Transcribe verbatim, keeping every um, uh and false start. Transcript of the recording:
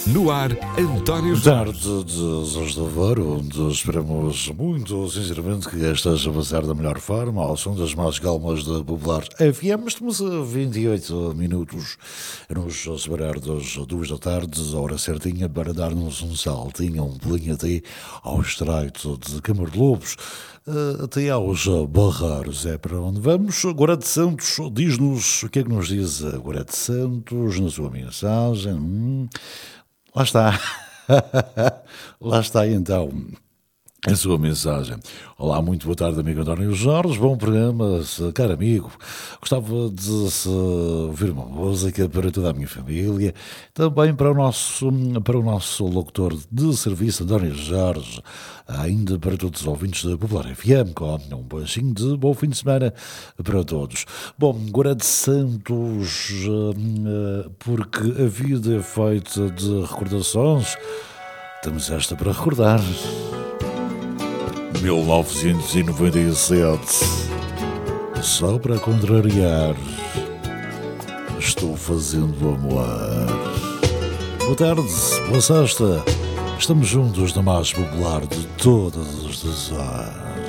No ar, António Tarde Jorge. de sexta-feira, onde esperamos muito sinceramente que esteja a passar da melhor forma ao som das mais calmas da Popular F M. Estamos a vinte e oito minutos nos separar das duas da tarde, a hora certinha para dar-nos um saltinho, um pulinho até ao estreito de Câmara de Lobos, até aos Barreiros. É para onde vamos. Agora de Santos diz-nos o que é que nos diz agora de Santos na sua mensagem. Hum. Lá está, lá está então a sua mensagem. Olá, muito boa tarde, amigo António Jorge, bom programa, caro amigo. Gostava de se ouvir uma música para toda a minha família, também para o nosso, para o nosso locutor de serviço, António Jorge, ainda para todos os ouvintes da Popular F M, com um beijinho de bom fim de semana para todos. Bom, agora de Santos, porque a vida é feita de recordações, temos esta para recordar. mil novecentos e noventa e sete, só para contrariar, estou fazendo amor. Boa tarde, boa sexta, estamos juntos na mais popular de todas as estações.